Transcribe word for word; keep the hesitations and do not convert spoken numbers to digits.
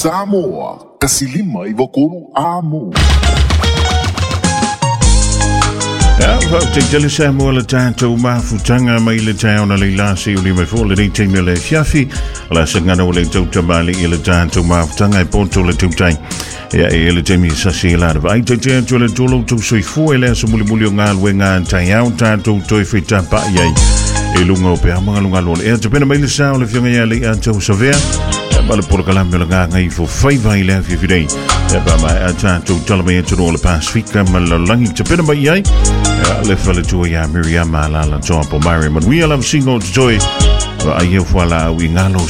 Samoa, kasilima i wakulu amo. Ja, te tele Samoa le tātou mafutanga mai le tāona le lasi o le mai fōle rei teimia le fiafi, la sangana o le tautamali i le tātou mafutanga e poto le tautai. Ia e le teimi sasi e lada vai, te te atu le tolo tau soi fua e le asa muli muli o ngā lue ngā tai au tātou toi whetapa iai. E lunga o pēr mga lunga lole. Ea te pena mai le sao le fionga ia le a tau savea, e ma le pora kalame o le ngā ngai fo whaiva i le a whiwhirei. E pa mai a tātou talama e turo o le Pasifika ma la langi te pena mai iai. Le fale tua ia Miriam Malala Toa po Mari Manuia lam singo te toi wa ai e whala au i ngalo